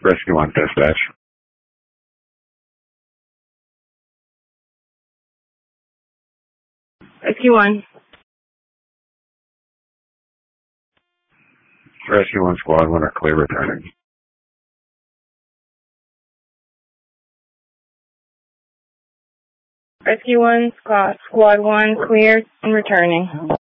Rescue 1 dispatch. Rescue 1. Rescue 1 Squad 1 are clear returning. Rescue 1 Squad 1 clear and returning.